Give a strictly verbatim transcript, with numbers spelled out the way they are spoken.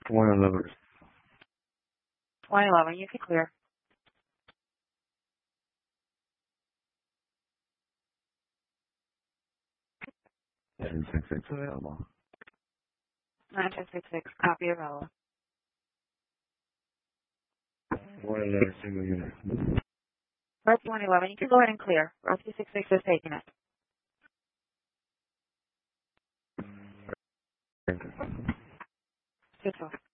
one eleven. one eleven, you can clear. nine six six available. nine ten six six, copy available. one eleven single unit. Rescue one eleven, you can go ahead and clear. Rescue six six is taking it. Thank you. Good talk.